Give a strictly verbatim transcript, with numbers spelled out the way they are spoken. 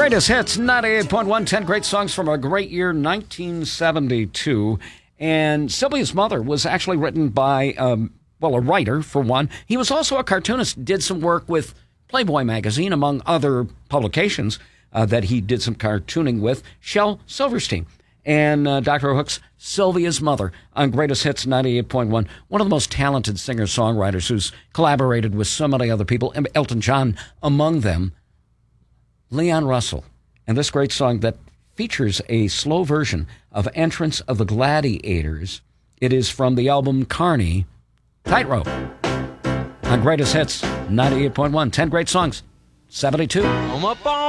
Greatest hits, ninety-eight point one, ten great songs from a great year, nineteen seventy-two. And Sylvia's Mother was actually written by, um, well, a writer, for one. He was also a cartoonist, did some work with Playboy magazine, among other publications uh, that he did some cartooning with, Shel Silverstein. And uh, Doctor Hook's Sylvia's Mother on Greatest Hits ninety-eight point one. One of the most talented singer-songwriters who's collaborated with so many other people, Elton John among them, Leon Russell. And this great song that features a slow version of Entrance of the Gladiators. It is from the album Carney, Tightrope. On Greatest Hits ninety-eight point one, ten great songs, seventy-two.